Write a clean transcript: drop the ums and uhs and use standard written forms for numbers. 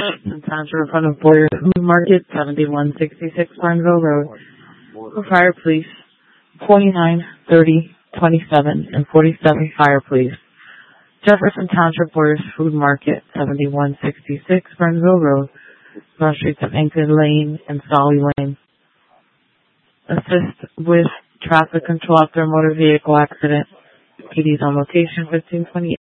Township front of Boyer Food Market, 7166 Farmville Road. For fire, please. 29, 30, 27, and 47 fire, please. Jefferson Township Boyers Food Market, 7166 Farmville Road. Cross streets of Anchor Lane and Solly Lane. Assist with traffic control after a motor vehicle accident. PD's on location, 1528.